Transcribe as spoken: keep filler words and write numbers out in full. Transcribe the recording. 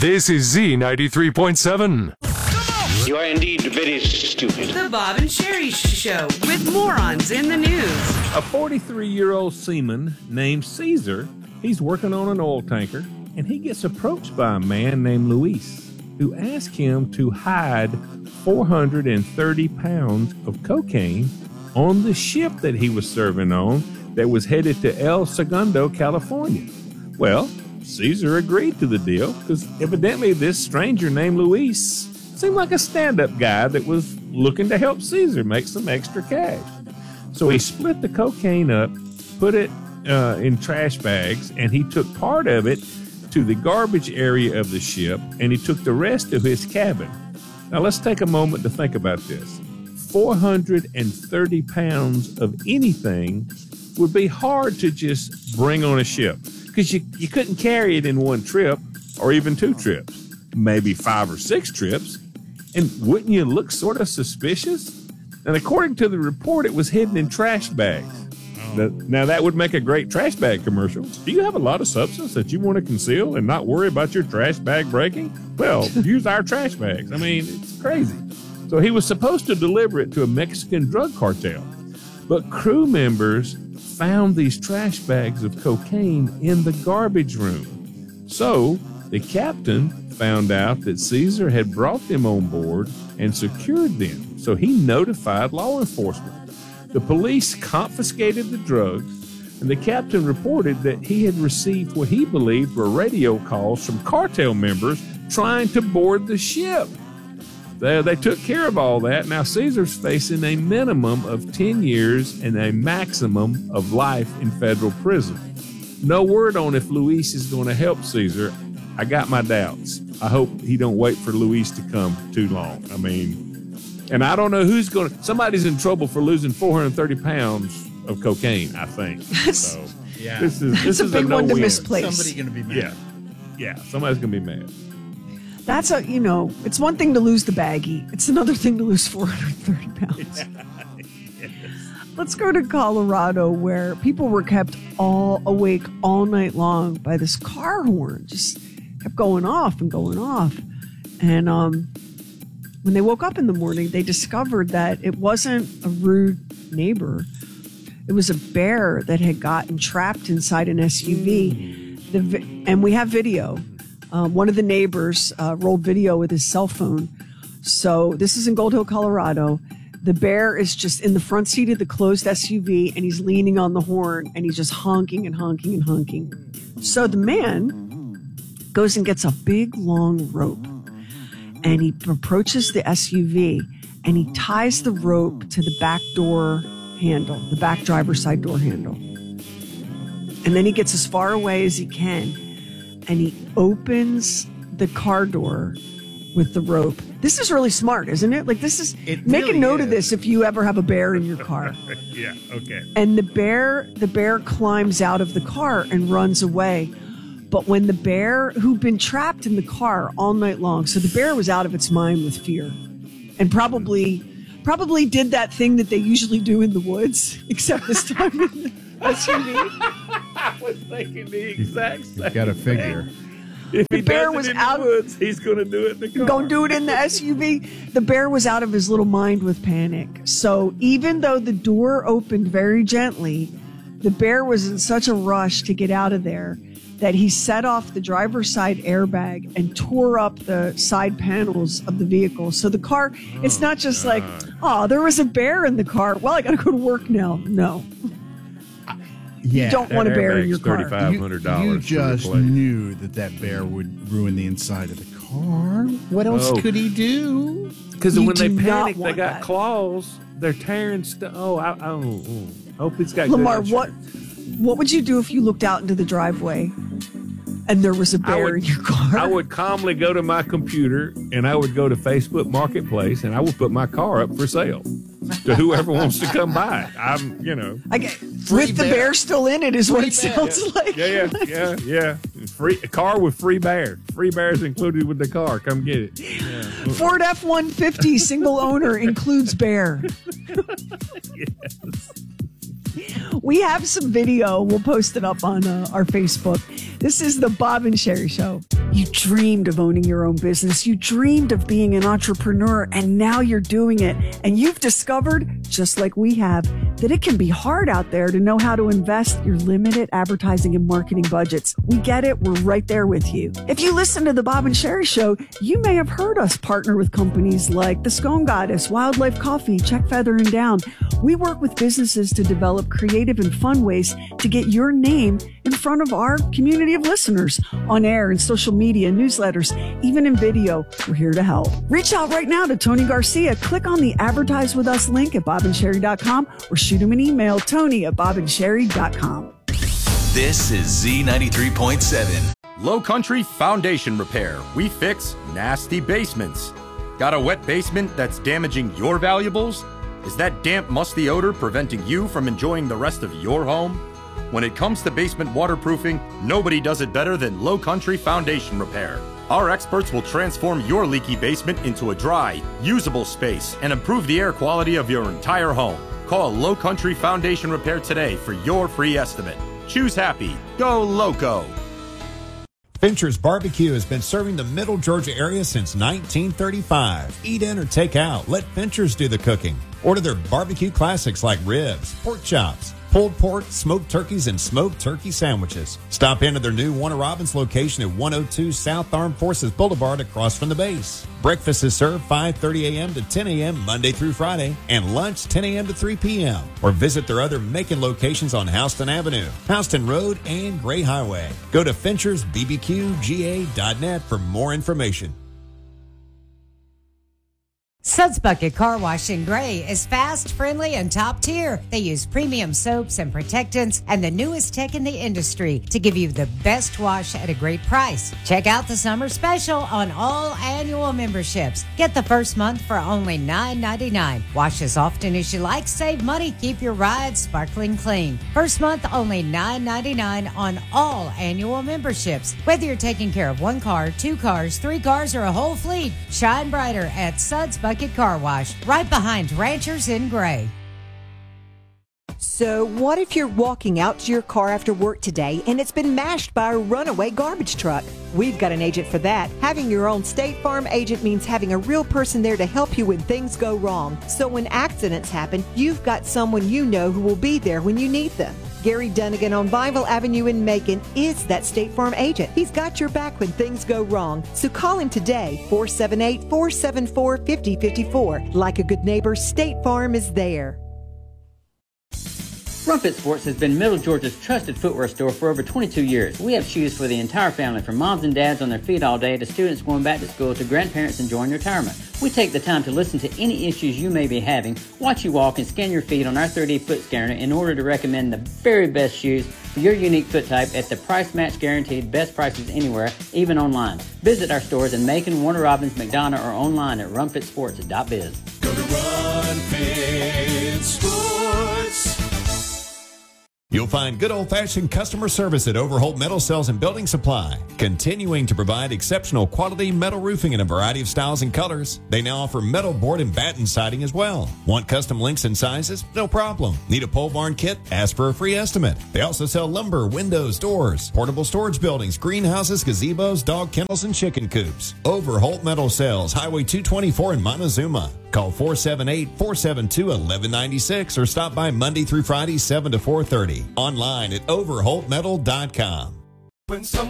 This is Z ninety-three point seven. You are indeed very stupid. The Bob and Sherry Show with morons in the news. A forty-three-year-old seaman named Caesar, he's working on an oil tanker, and he gets approached by a man named Luis, who asks him to hide four hundred thirty pounds of cocaine on the ship that he was serving on that was headed to El Segundo, California. Well, Caesar agreed to the deal because evidently this stranger named Luis seemed like a stand-up guy that was looking to help Caesar make some extra cash. So he split the cocaine up, put it uh, in trash bags, and he took part of it to the garbage area of the ship, and he took the rest to his cabin. Now let's take a moment to think about this. four hundred thirty pounds of anything would be hard to just bring on a ship because you, you couldn't carry it in one trip or even two trips, maybe five or six trips. And wouldn't you look sort of suspicious? And according to the report, it was hidden in trash bags. Oh. Now, now, that would make a great trash bag commercial. Do you have a lot of substance that you want to conceal and not worry about your trash bag breaking? Well, use our trash bags. I mean, it's crazy. So he was supposed to deliver it to a Mexican drug cartel. But crew members found these trash bags of cocaine in the garbage room. So the captain found out that Caesar had brought them on board and secured them. So he notified law enforcement. The police confiscated the drugs, and the captain reported that he had received what he believed were radio calls from cartel members trying to board the ship. They, they took care of all that. Now Caesar's facing a minimum of ten years and a maximum of life in federal prison. No word on if Luis is going to help Caesar. I got my doubts. I hope he don't wait for Luis to come too long. I mean, and I don't know who's going to, somebody's in trouble for losing four hundred thirty pounds of cocaine, I think. So yeah. this is, That's this a is big a no one to win. misplace. Somebody's going to be mad. Yeah. Yeah. Somebody's going to be mad. That's a, you know, it's one thing to lose the baggie. It's another thing to lose four hundred thirty pounds. Yes. Let's go to Colorado, where people were kept all awake all night long by this car horn. Just kept going off and going off. And um, when they woke up in the morning, they discovered that it wasn't a rude neighbor. It was a bear that had gotten trapped inside an S U V. The vi- and we have video. Um, one of the neighbors uh, rolled video with his cell phone. So this is in Gold Hill, Colorado. The bear is just in the front seat of the closed S U V, and he's leaning on the horn, and he's just honking and honking and honking. So the man goes and gets a big, long rope, and he approaches the S U V, and he ties the rope to the back door handle, the back driver's side door handle. And then he gets as far away as he can, and he opens the car door with the rope. This is really smart, isn't it? Like, this is, It make really a note is. of this if you ever have a bear in your car. Yeah. Okay. And the bear, the bear climbs out of the car and runs away. But when the bear, who'd been trapped in the car all night long, so the bear was out of its mind with fear, and probably, probably did that thing that they usually do in the woods, except this time in the S U V. I was thinking the exact same. You've got to figure. If The he bear does it was in out- the woods, he's going to do it in the car. Go do it in the S U V. The bear was out of his little mind with panic. So even though the door opened very gently, the bear was in such a rush to get out of there that he set off the driver's side airbag and tore up the side panels of the vehicle. So the car, oh, it's not just God. like, oh, there was a bear in the car. Well, I got to go to work now. No. Yeah. You don't want a bear in your car. thirty-five hundred dollars. You, you just knew that that bear would ruin the inside of the car. What else Oh. could he do? Because You when they do not panic, they want got that. claws. They're tearing stuff. Oh, I, I don't oh. hope it's got Lamar, good what insurance. what would you do if you looked out into the driveway and there was a bear would- in your car? I would calmly go to my computer and I would go to Facebook Marketplace and I would put my car up for sale to whoever wants to come buy it. I'm, you know. I get, with the bear. bear still in it is what it Free bear. sounds like. Yeah, yeah, yeah, yeah. Free a car with free bear. Free bears included with the car. Come get it. Yeah. Ford F one fifty single owner includes bear. Yes. We have some video. We'll post it up on uh, our Facebook. This is the Bob and Sherry Show. You dreamed of owning your own business. You dreamed of being an entrepreneur, and now you're doing it. And you've discovered, just like we have, that it can be hard out there to know how to invest your limited advertising and marketing budgets. We get it. We're right there with you. If you listen to the Bob and Sherry Show, you may have heard us partner with companies like the Scone Goddess, Wildlife Coffee, Check Feather and Down. We work with businesses to develop creative and fun ways to get your name in front of our community of listeners on air and social media, newsletters, even in video. We're here to help. Reach out right now to Tony Garcia. Click on the Advertise With Us link at bob and sherry dot com or shoot him an email, Tony at bob and sherry dot com. This is Z ninety-three point seven. Low Country Foundation Repair. We fix nasty basements. Got a wet basement that's damaging your valuables? Is that damp, musty odor preventing you from enjoying the rest of your home? When it comes to basement waterproofing, nobody does it better than Low Country Foundation Repair. Our experts will transform your leaky basement into a dry, usable space and improve the air quality of your entire home. Call Low Country Foundation Repair today for your free estimate. Choose happy. Go Loco. Fincher's Barbecue has been serving the Middle Georgia area since nineteen thirty-five. Eat in or take out. Let Fincher's do the cooking. Order their barbecue classics like ribs, pork chops, pulled pork, smoked turkeys, and smoked turkey sandwiches. Stop into their new Warner Robins location at one oh two South Armed Forces Boulevard across from the base. Breakfast is served five thirty a.m. to ten a.m. Monday through Friday, and lunch ten a.m. to three p.m. Or visit their other Macon locations on Houston Avenue, Houston Road, and Gray Highway. Go to Finchers B B Q G A dot net for more information. Suds Bucket Car Wash in Gray is fast, friendly, and top tier. They use premium soaps and protectants and the newest tech in the industry to give you the best wash at a great price. Check out the summer special on all annual memberships. Get the first month for only nine ninety-nine. Wash as often as you like, save money, keep your ride sparkling clean. First month only nine ninety-nine on all annual memberships. Whether you're taking care of one car, two cars, three cars, or a whole fleet, shine brighter at Suds Bucket Car Wash, right behind Ranchers in Gray. So what if you're walking out to your car after work today and it's been mashed by a runaway garbage truck? We've got an agent for that. Having your own State Farm agent means having a real person there to help you when things go wrong. So when accidents happen, you've got someone you know who will be there when you need them. Gary Dunnigan on Bible Avenue in Macon is that State Farm agent. He's got your back when things go wrong. So call him today, four seven eight, four seven four, five zero five four. Like a good neighbor, State Farm is there. Rumpet Sports has been Middle Georgia's trusted footwear store for over twenty-two years. We have shoes for the entire family, from moms and dads on their feet all day to students going back to school to grandparents enjoying retirement. We take the time to listen to any issues you may be having, watch you walk, and scan your feet on our three D foot scanner in order to recommend the very best shoes for your unique foot type at the price match guaranteed best prices anywhere, even online. Visit our stores in Macon, Warner Robins, McDonough, or online at rumpet sports dot biz. Go to Rumpet Sports. You'll find good old-fashioned customer service at Overholt Metal Sales and Building Supply, continuing to provide exceptional quality metal roofing in a variety of styles and colors. They now offer metal board and batten siding as well. Want custom links and sizes? No problem. Need a pole barn kit? Ask for a free estimate. They also sell lumber, windows, doors, portable storage buildings, greenhouses, gazebos, dog kennels, and chicken coops. Overholt Metal Sales, Highway two twenty-four in Montezuma. Call four seven eight, four seven two, one one nine six or stop by Monday through Friday, seven to four thirty. Online at overholt metal dot com. When someone